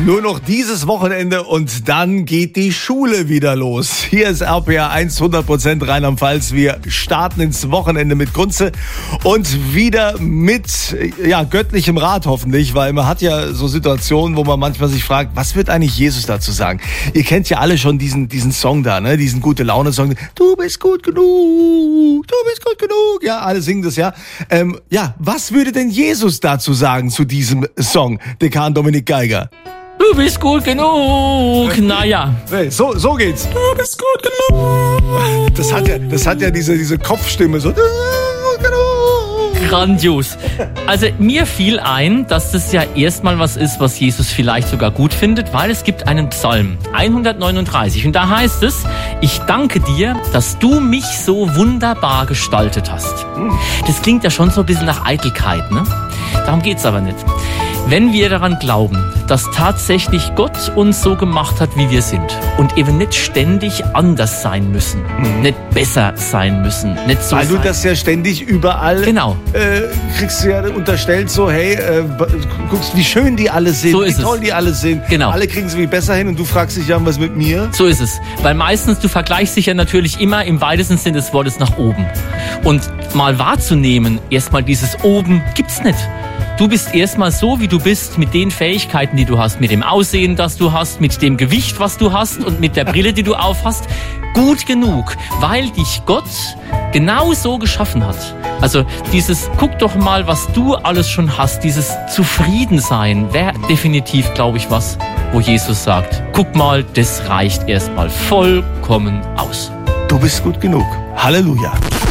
Nur noch dieses Wochenende und dann geht die Schule wieder los. Hier ist RPR 1, 100% Rheinland-Pfalz. Wir starten ins Wochenende mit Kunze und wieder mit göttlichem Rat hoffentlich, weil man hat ja so Situationen, wo man manchmal sich fragt, was wird eigentlich Jesus dazu sagen? Ihr kennt ja alle schon diesen Song da, ne? Diesen Gute-Laune-Song. Du bist gut genug, du bist gut genug. Ja, alle singen das ja. Was würde denn Jesus dazu sagen zu diesem Song? Dekan Dominik Geiger. Du bist gut genug. Naja. Hey, so geht's. Du bist gut genug. Das hat ja diese Kopfstimme so. Du bist gut genug. Grandios. Also mir fiel ein, dass das ja erstmal was ist, was Jesus vielleicht sogar gut findet, weil es gibt einen Psalm 139 und da heißt es: Ich danke dir, dass du mich so wunderbar gestaltet hast. Das klingt ja schon so ein bisschen nach Eitelkeit, ne? Darum geht's aber nicht. Wenn wir daran glauben, dass tatsächlich Gott uns so gemacht hat, wie wir sind und eben nicht ständig anders sein müssen, nicht besser sein müssen, nicht so weil sein. Du das ja ständig überall kriegst du ja unterstellt so, hey, guckst, wie schön die alle sind, so ist wie toll die alle sind. Genau. Alle kriegen es wie besser hin und du fragst dich ja, was mit mir? So ist es. Weil meistens, du vergleichst dich ja natürlich immer im weitesten Sinne des Wortes nach oben. Und mal wahrzunehmen, erstmal dieses oben gibt's nicht. Du bist erstmal so, wie du bist, mit den Fähigkeiten, die du hast, mit dem Aussehen, das du hast, mit dem Gewicht, was du hast und mit der Brille, die du aufhast, gut genug, weil dich Gott genau so geschaffen hat. Also dieses, guck doch mal, was du alles schon hast, dieses Zufriedensein wäre definitiv, glaube ich, was, wo Jesus sagt, guck mal, das reicht erstmal vollkommen aus. Du bist gut genug. Halleluja.